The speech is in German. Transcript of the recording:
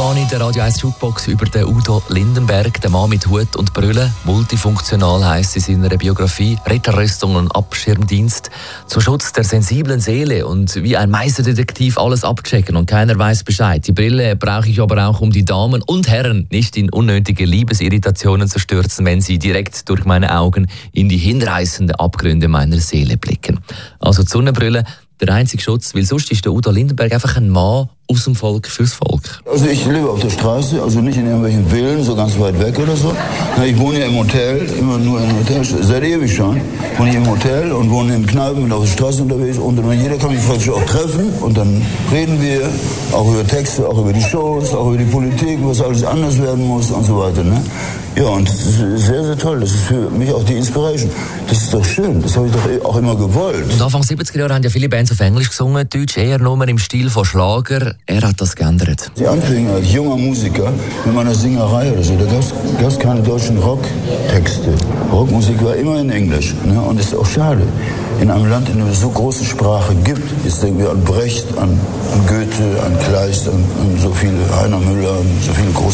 in der Radio 1 Jukebox über den Udo Lindenberg, den Mann mit Hut und Brille. Multifunktional heisst es in seiner Biografie. Ritterrüstung und Abschirmdienst zum Schutz der sensiblen Seele und wie ein Meisterdetektiv alles abchecken und keiner weiß Bescheid. Die Brille brauche ich aber auch, um die Damen und Herren nicht in unnötige Liebesirritationen zu stürzen, wenn sie direkt durch meine Augen in die hinreißenden Abgründe meiner Seele blicken. Also die Sonnenbrille, der einzige Schutz, weil sonst ist der Udo Lindenberg einfach ein Mann aus dem Volk fürs Volk. Also ich lebe auf der Straße, also nicht in irgendwelchen Villen, so ganz weit weg oder so. Ich wohne ja im Hotel, immer nur im Hotel, seit ewig schon. Wohne ich im Hotel und wohne in Kneipen und auf der Straße unterwegs. Und jeder kann mich praktisch auch treffen und dann reden wir auch über Texte, auch über die Shows, auch über die Politik, was alles anders werden muss und so weiter. Ne? Ja, und das ist sehr, sehr toll. Das ist für mich auch die Inspiration. Das ist doch schön, das habe ich doch auch immer gewollt. Und Anfang 70er Jahre haben ja viele Bands auf Englisch gesungen, Deutsch eher nur im Stil von Schlager. Er hat das geändert. Die Anfänge als junger Musiker mit meiner Singerei oder so, da gab es keine deutschen Rocktexte. Rockmusik war immer in Englisch. Ne? Und das ist auch schade. In einem Land, in dem es so große Sprache gibt, jetzt denken wir an Brecht, an Goethe, an Kleist, an so viele, Heiner Müller, an so viele große